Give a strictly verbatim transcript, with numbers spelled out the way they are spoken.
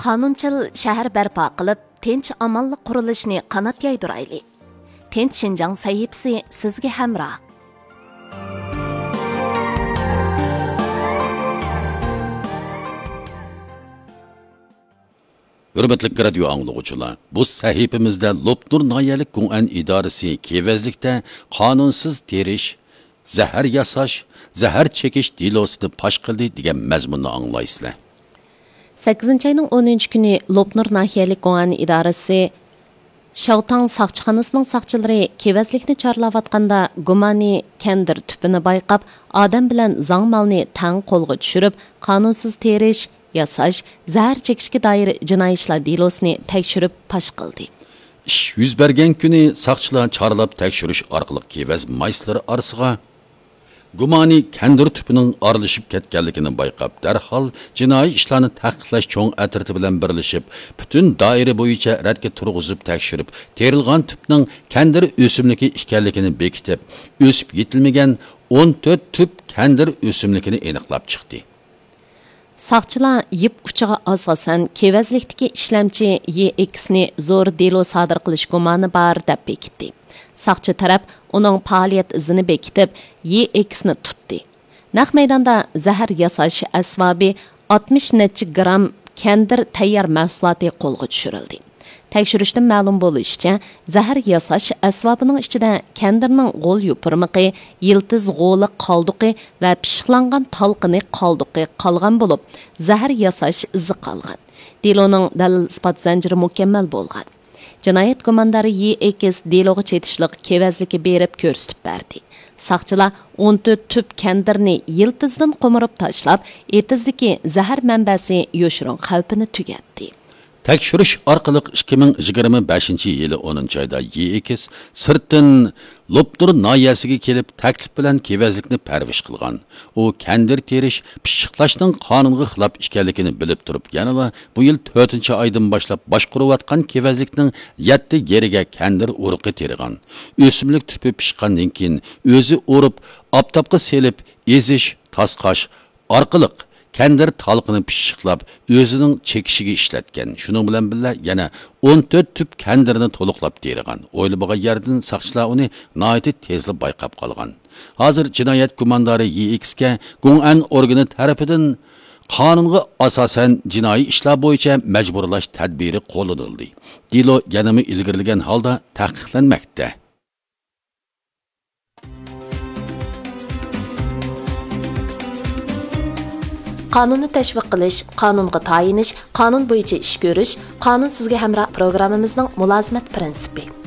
qonunchil shahar barpo qilib, tinch amonlik qurilishini qanot yaydirayli. Tinch Shinjang sahifasi sizga hamroh. Hürmetli radio anlıqçılar, bu sahifimizde Lopnur Nayalik Gung'an İdaresi kevezlikte kanunsuz teriş, zahar yasaş, zahar çekiş dilosini paş qildi degan mazmunni anglaysizlar. sakkizinchi ayning o'ninchi kuni Lopnur Nayalik Gung'an İdaresi Şavtang saqchixonasining saqchilari kevezlikni chorlayotganda gumani kandir tüpini bayqab, odam bilan zang malni tang qo'lga tushirib, qanunsuz terish, yasash, zahar chekishga doir jinoiy ishlar delosini tekshirib pash qildi. Ish yuz bergan kuni saqchilar chorlab tekshirish orqali kevaz mayslari orasiga gumani kandir tüpining oralashib ketganligini bayqab, darhol jinoiy ishlarni taqiqlash cho'ng atriti bilan birlashib, butun doira bo'yicha radga turg'izib tekshirib, terilgan tüpning kandir o'simligi ekanligini bekitib, o'sib yetilmagan o'n to'rt tüp kandir o'simligini aniqlab chiqdi. Saqchilar yip uchiga asосан kevezlikdagi ishlamchi Y X'ni zo'r delo sodir qilish gumoni bor deb bekitdi. Saqchi taraf uning faoliyat izini bekitib, Y X'ni tutdi. Naq maydonda zahar yasash asbobi oltmish necha gram kandir tayyor mahsuloti qo'lga tushirildi. Tekshirishdan ma'lum bo'lishicha, zahar yasash asbobining ichida kandirning g'o'l yupurmiqi, yiltiz g'o'li qalduqi va pishiqlangan talqini qalduqi qolgan bo'lib, zahar yasash izi qolgan. Deloning dalil isbot zanjiri mukammal bo'lgan. Jinoyat gumondori Y X deloga chetishliq kevezligi berib ko'rsatib berdi. Saqchilar o'n to'rt tüp kandirni yiltizdan qo'mirib tashlab, etizdagi zahar manbasi yo'shirin xavfini tugatdi. Tekshirish orqali ikki ming yigirma beshinchi yili o'ninchi oyda Y X sirtdan Lopnur noyasiga kelib taklif bilan kevezlikni parvish qilgan. U kandir terish, pishiqlashning qonunga xilof ekanligini bilib turib, yanada bu yil to'rtinchi oydan boshlab boshqarayotgan kevezlikning yetti yeriga kandir urug'i terigan. O'simlik tupi pishqandan keyin o'zi o'rib, oftobga selib, ezish, tasqash orqali kandir talqini pishiqlab, o'zining chekishiga ishlatgan. Shuning bilan birga yana o'n to'rt tüp kandirni to'liqlab terigan. O'ylagan yerdan saqchilar uni nihoyat tezda bayqab qolgan. Hozir jinoyat gumondori Y X'ga Gung'an organi tarafidan qonunga asosan jinoiy ishlar bo'yicha majburlash tadbiri qo'llanildi. Delo yanami ilgirlagan holda taqiqlanmoqda. Qonunni tashviq qilish, qonunga tayinish, qonun bo'yicha ish ko'rish, qonun sizga hamroh programmamizning mulozimat prinsipi.